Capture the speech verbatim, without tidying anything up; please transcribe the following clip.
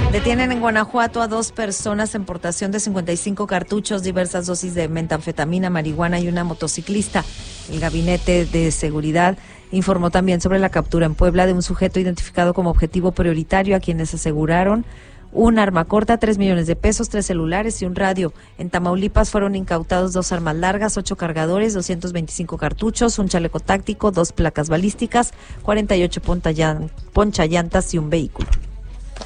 Detienen en Guanajuato a dos personas en portación de cincuenta y cinco cartuchos, diversas dosis de metanfetamina, marihuana y una motociclista. El Gabinete de Seguridad informó también sobre la captura en Puebla de un sujeto identificado como objetivo prioritario, a quienes aseguraron un arma corta, tres millones de pesos, tres celulares y un radio. En Tamaulipas fueron incautados dos armas largas, ocho cargadores, doscientos veinticinco cartuchos, un chaleco táctico, dos placas balísticas, cuarenta y ocho pontallan- ponchallantas y un vehículo.